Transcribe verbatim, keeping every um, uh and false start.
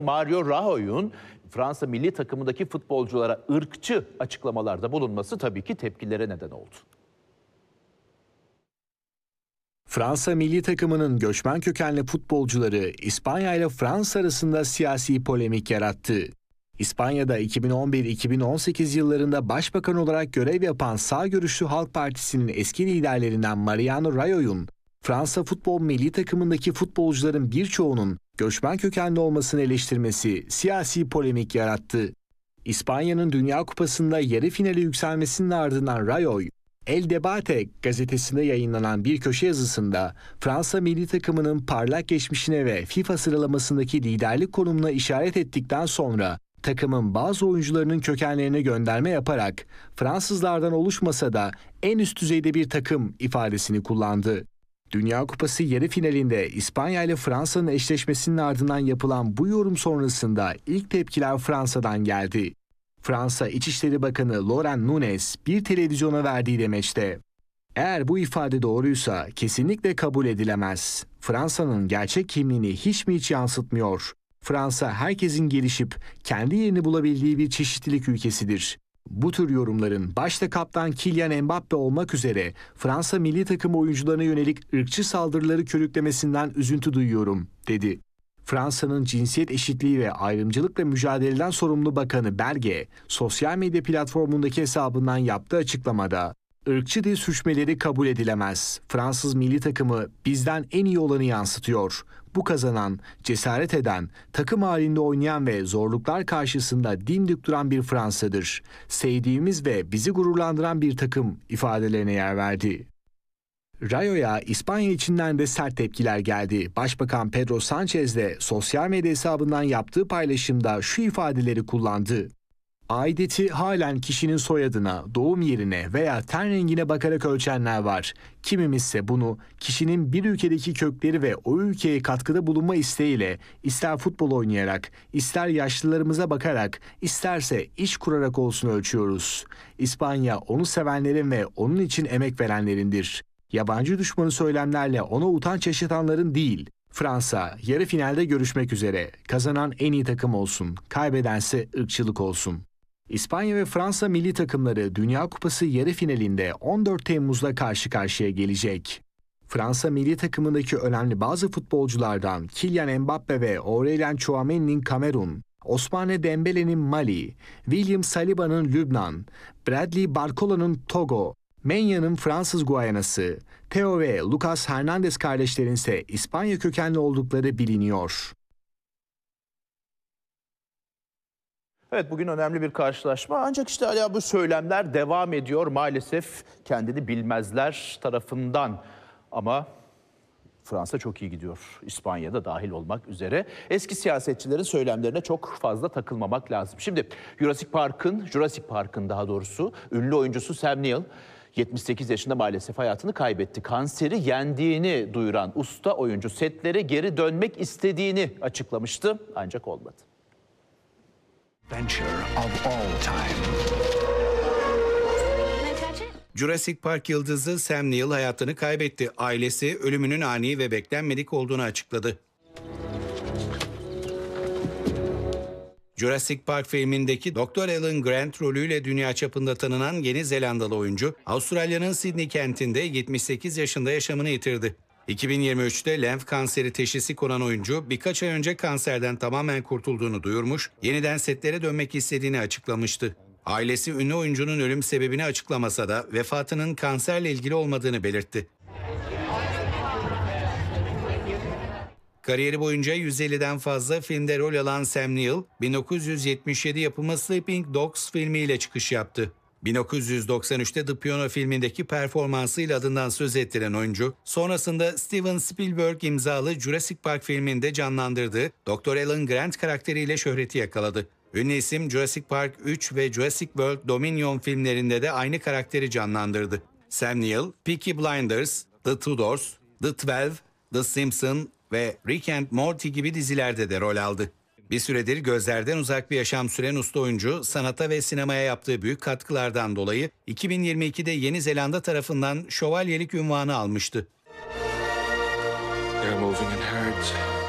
Mario Rajoy'un Fransa milli takımındaki futbolculara ırkçı açıklamalarda bulunması tabii ki tepkilere neden oldu. Fransa milli takımının göçmen kökenli futbolcuları İspanya ile Fransa arasında siyasi polemik yarattı. İspanya'da iki bin on bir iki bin on sekiz yıllarında başbakan olarak görev yapan sağ görüşlü Halk Partisi'nin eski liderlerinden Mariano Rajoy'un Fransa futbol milli takımındaki futbolcuların birçoğunun göçmen kökenli olmasını eleştirmesi siyasi polemik yarattı. İspanya'nın Dünya Kupası'nda yarı finale yükselmesinin ardından Rajoy, El Debate gazetesinde yayınlanan bir köşe yazısında Fransa milli takımının parlak geçmişine ve FIFA sıralamasındaki liderlik konumuna işaret ettikten sonra takımın bazı oyuncularının kökenlerine gönderme yaparak Fransızlardan oluşmasa da en üst düzeyde bir takım ifadesini kullandı. Dünya Kupası yarı finalinde İspanya ile Fransa'nın eşleşmesinin ardından yapılan bu yorum sonrasında ilk tepkiler Fransa'dan geldi. Fransa İçişleri Bakanı Laurent Nunez bir televizyona verdiği demeçte, "Eğer bu ifade doğruysa kesinlikle kabul edilemez. Fransa'nın gerçek kimliğini hiç mi hiç yansıtmıyor. Fransa herkesin gelişip kendi yerini bulabildiği bir çeşitlilik ülkesidir. Bu tür yorumların başta kaptan Kylian Mbappe olmak üzere Fransa milli takım oyuncularına yönelik ırkçı saldırıları körüklemesinden üzüntü duyuyorum," dedi. Fransa'nın cinsiyet eşitliği ve ayrımcılıkla mücadeleden sorumlu bakanı Berge, sosyal medya platformundaki hesabından yaptığı açıklamada, "Irkçı dil suçmeleri kabul edilemez. Fransız milli takımı bizden en iyi olanı yansıtıyor. Bu kazanan, cesaret eden, takım halinde oynayan ve zorluklar karşısında dimdik duran bir Fransa'dır. Sevdiğimiz ve bizi gururlandıran bir takım," ifadelerine yer verdi. Rajoy'a İspanya içinden de sert tepkiler geldi. Başbakan Pedro Sánchez de sosyal medya hesabından yaptığı paylaşımda şu ifadeleri kullandı. "Aidiyeti halen kişinin soyadına, doğum yerine veya ten rengine bakarak ölçenler var. Kimimizse bunu kişinin bir ülkedeki kökleri ve o ülkeye katkıda bulunma isteğiyle ister futbol oynayarak, ister yaşlılarımıza bakarak, isterse iş kurarak olsun ölçüyoruz. İspanya onu sevenlerin ve onun için emek verenlerindir. Yabancı düşmanı söylemlerle ona utanç yaşatanların değil. Fransa yarı finalde görüşmek üzere. Kazanan en iyi takım olsun, kaybedense ırkçılık olsun." İspanya ve Fransa milli takımları Dünya Kupası yarı finalinde on dört Temmuz'da karşı karşıya gelecek. Fransa milli takımındaki önemli bazı futbolculardan Kylian Mbappe ve Aurélien Tchouaméni'nin Kamerun, Ousmane Dembele'nin Mali, William Saliba'nın Lübnan, Bradley Barcola'nın Togo, Menya'nın Fransız Guayana'sı, Theo ve Lucas Hernandez kardeşlerin ise İspanya kökenli oldukları biliniyor. Evet, bugün önemli bir karşılaşma, ancak işte hala bu söylemler devam ediyor maalesef kendini bilmezler tarafından. Ama Fransa çok iyi gidiyor, İspanya'da dahil olmak üzere. Eski siyasetçilerin söylemlerine çok fazla takılmamak lazım. Şimdi Jurassic Park'ın, Jurassic Park'ın daha doğrusu ünlü oyuncusu Sam Neill yetmiş sekiz yaşında maalesef hayatını kaybetti. Kanseri yendiğini duyuran usta oyuncu setlere geri dönmek istediğini açıklamıştı, ancak olmadı. Of all time. Jurassic Park yıldızı Sam Neill hayatını kaybetti. Ailesi ölümünün ani ve beklenmedik olduğunu açıkladı. Jurassic Park filmindeki doktor Alan Grant rolüyle dünya çapında tanınan Yeni Zelandalı oyuncu, Avustralya'nın Sydney kentinde yetmiş sekiz yaşında yaşamını yitirdi. iki bin yirmi üçte lenf kanseri teşhisi konan oyuncu birkaç ay önce kanserden tamamen kurtulduğunu duyurmuş, yeniden setlere dönmek istediğini açıklamıştı. Ailesi ünlü oyuncunun ölüm sebebini açıklamasa da vefatının kanserle ilgili olmadığını belirtti. Kariyeri boyunca yüz elliden fazla filmde rol alan Sam Neill, bin dokuz yüz yetmiş yedi yapımı Sleeping Dogs filmiyle çıkış yaptı. bin dokuz yüz doksan üçte The Piano filmindeki performansıyla adından söz ettiren oyuncu, sonrasında Steven Spielberg imzalı Jurassic Park filminde canlandırdığı doktor Alan Grant karakteriyle şöhreti yakaladı. Ünlü isim Jurassic Park üç ve Jurassic World Dominion filmlerinde de aynı karakteri canlandırdı. Sam Neill, Peaky Blinders, The Tudors, The Twelve, The Simpsons ve Rick and Morty gibi dizilerde de rol aldı. Bir süredir gözlerden uzak bir yaşam süren usta oyuncu, sanata ve sinemaya yaptığı büyük katkılardan dolayı iki bin yirmi ikide Yeni Zelanda tarafından şövalyelik unvanı almıştı. They're moving in herds.